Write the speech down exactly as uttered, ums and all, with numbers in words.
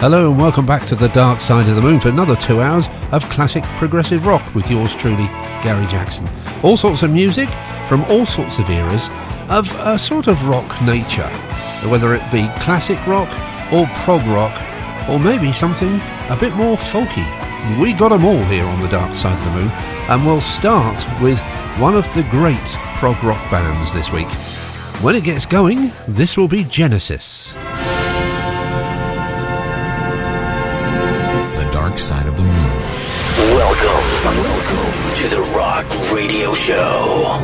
Hello and welcome back to the Dark Side of the Moon for another two hours of classic progressive rock with yours truly, Gary Jackson. All sorts of music from all sorts of eras of a sort of rock nature, whether it be classic rock or prog rock or maybe something a bit more folky. We got them all here on the Dark Side of the Moon, and we'll start with one of the great prog rock bands this week. When it gets going, this will be Genesis. Dark Side of the Moon. Welcome, welcome to the Rock Radio Show.